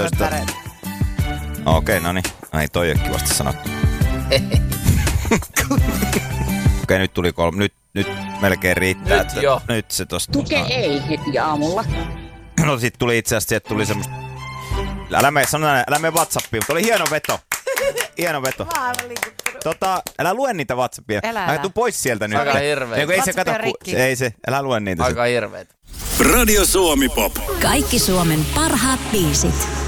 Okei, no niin. Ei toi ole kivasti sanottu. Okei, nyt tuli 3. Nyt melkein riittää. Nyt jo. Nyt se tosta. Tuke ei heti aamulla. No sit tuli itse asiassa, että tuli semmoista... Älä mene WhatsAppiin, mutta oli hieno veto. Hieno veto. Älä lue niitä WhatsAppia. Älä tuu pois sieltä nyt. Aika hirveet. Ei se, älä lue niitä. Aika hirveet. Radio Suomi Pop. Kaikki Suomen parhaat biisit.